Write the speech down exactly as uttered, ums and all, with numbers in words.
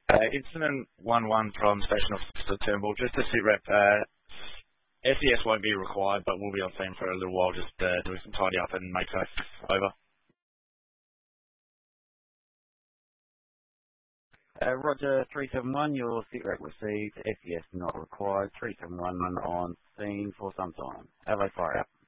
Uh, incident one one from Station Officer Turnbull, just a sit rep. Uh, S E S won't be required, but we'll be on scene for a little while, just uh, doing some tidy up and make safe. Over. Uh, Roger, three seven one, your sit rep received, S E S not required, three seven one on scene for some time. Hello, fire out.